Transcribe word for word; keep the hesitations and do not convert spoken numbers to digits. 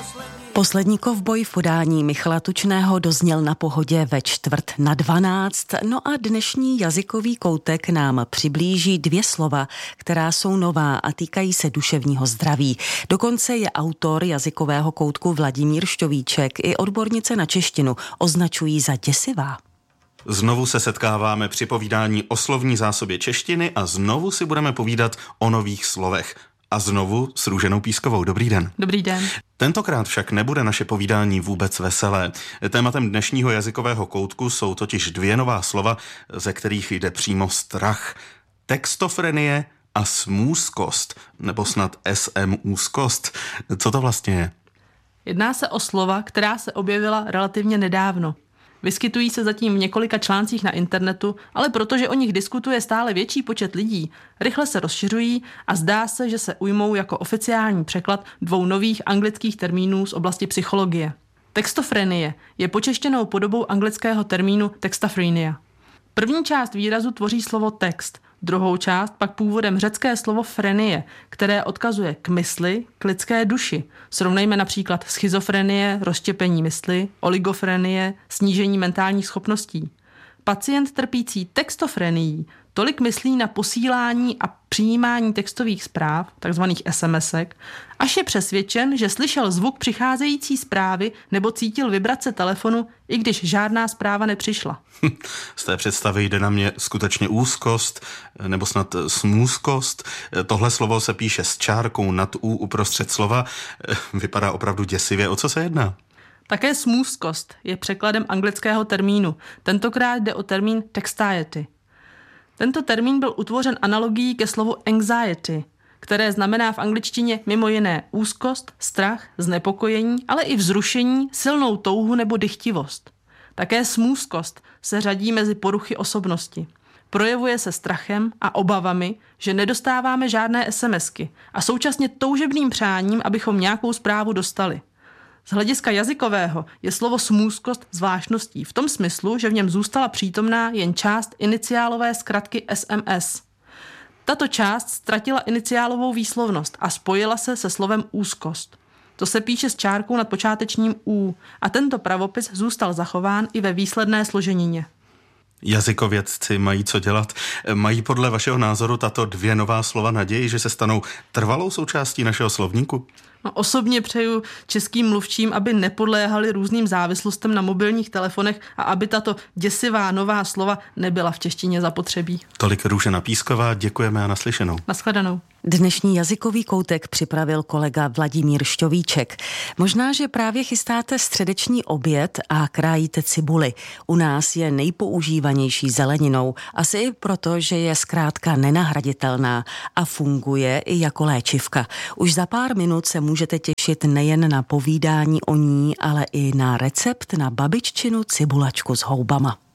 Poslední kovboj v podání Michala Tučného dozněl na Pohodě ve čtvrt na dvanáct. No a dnešní jazykový koutek nám přiblíží dvě slova, která jsou nová a týkají se duševního zdraví. Dokonce je autor jazykového koutku Vladimír Šťovíček i odbornice na češtinu označují za děsivá. Znovu se setkáváme při povídání o slovní zásobě češtiny a znovu si budeme povídat o nových slovech. A znovu s Růženou Pískovou. Dobrý den. Dobrý den. Tentokrát však nebude naše povídání vůbec veselé. Tématem dnešního jazykového koutku jsou totiž dvě nová slova, ze kterých jde přímo strach. Textofrenie a smůzkost, nebo snad es em úzkost. Co to vlastně je? Jedná se o slova, která se objevila relativně nedávno. Vyskytují se zatím v několika článcích na internetu, ale protože o nich diskutuje stále větší počet lidí, rychle se rozšiřují a zdá se, že se ujmou jako oficiální překlad dvou nových anglických termínů z oblasti psychologie. Textofrenie je počeštěnou podobou anglického termínu textafrenia. První část výrazu tvoří slovo text, druhou část pak původem řecké slovo frenie, které odkazuje k mysli, k lidské duši. Srovnejme například schizofrenie, rozštěpení mysli, oligofrenie, snížení mentálních schopností. Pacient trpící textofrenií tolik myslí na posílání a přijímání textových zpráv, takzvaných esemesek, až je přesvědčen, že slyšel zvuk přicházející zprávy nebo cítil vibrace telefonu, i když žádná zpráva nepřišla. Z té představy jde na mě skutečně úzkost, nebo snad smůzkost. Tohle slovo se píše s čárkou nad U uprostřed slova. Vypadá opravdu děsivě. O co se jedná? Také smůzkost je překladem anglického termínu. Tentokrát jde o termín textiety. Tento termín byl utvořen analogií ke slovu anxiety, které znamená v angličtině mimo jiné úzkost, strach, znepokojení, ale i vzrušení, silnou touhu nebo dychtivost. Také smůzkost se řadí mezi poruchy osobnosti. Projevuje se strachem a obavami, že nedostáváme žádné esemesky a současně toužebným přáním, abychom nějakou zprávu dostali. Z hlediska jazykového je slovo smůzkost zvláštností v tom smyslu, že v něm zůstala přítomná jen část iniciálové zkratky es em es. Tato část ztratila iniciálovou výslovnost a spojila se se slovem úzkost. To se píše s čárkou nad počátečním U a tento pravopis zůstal zachován i ve výsledné složenině. Jazykovědci mají co dělat. Mají podle vašeho názoru tato dvě nová slova naději, že se stanou trvalou součástí našeho slovníku? No, osobně přeju českým mluvčím, aby nepodléhali různým závislostem na mobilních telefonech a aby tato děsivá nová slova nebyla v češtině zapotřebí. Tolik Růžena Písková, děkujeme a naslyšenou. Nashledanou. Dnešní jazykový koutek připravil kolega Vladimír Šťovíček. Možná, že právě chystáte středeční oběd a krájíte cibuli. U nás je nejpoužívanější zeleninou, asi i proto, že je zkrátka nenahraditelná a funguje i jako léčivka. Už za pár minut se můžete těšit nejen na povídání o ní, ale i na recept na babiččinu cibulačku s houbama.